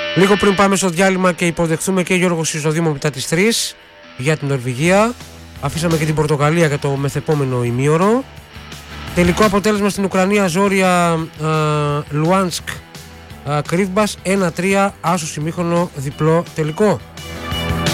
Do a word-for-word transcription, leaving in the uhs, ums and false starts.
Λίγο πριν πάμε στο διάλειμμα και υποδεχθούμε και Γιώργο Σιζοδήμο μετά τις τρεις για την Νορβηγία. Αφήσαμε και την Πορτογαλία για το μεθεπόμενο ημίωρο. Τελικό αποτέλεσμα στην Ουκρανία, Ζόρια Λουάνσκ Κρύβμπας ένα τρία, άσος ημίχρονο, διπλό τελικό.